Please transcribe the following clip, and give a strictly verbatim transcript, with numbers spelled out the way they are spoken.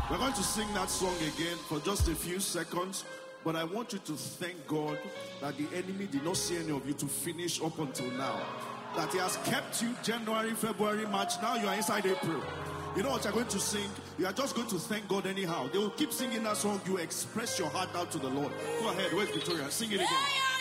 We're going to sing that song again for just a few seconds, but I want you to thank God that the enemy did not see any of you to finish up until now. That he has kept you January, February, March. Now you are inside April. You know what you're going to sing? You are just going to thank God anyhow. They will keep singing that song. You express your heart out to the Lord. Go ahead. Where's Victoria? Sing it again.